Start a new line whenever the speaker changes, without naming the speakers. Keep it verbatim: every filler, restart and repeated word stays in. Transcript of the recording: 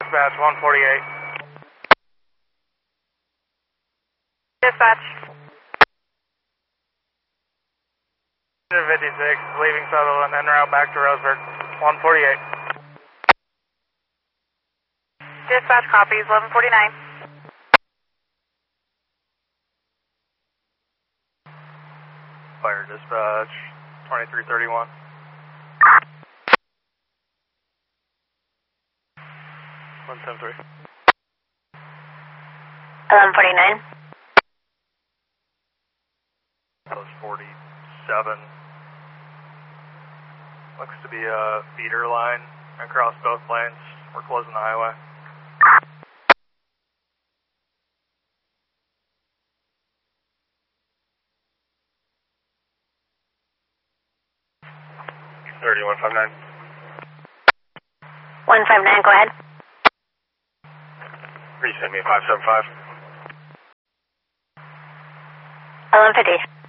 Dispatch, one forty-eight.
Dispatch.
fifty-six, leaving Sutherland, en route back to Roseburg, one forty-eight.
Dispatch copies, eleven forty-nine.
Fire dispatch, twenty-three thirty-one. one ten three.
eleven forty-nine.
Post forty-seven. Looks to be a feeder line across both lanes. We're closing the highway. thirty-one fifty-nine.
one five nine, go ahead.
Resend me five seven five.
eleven fifty.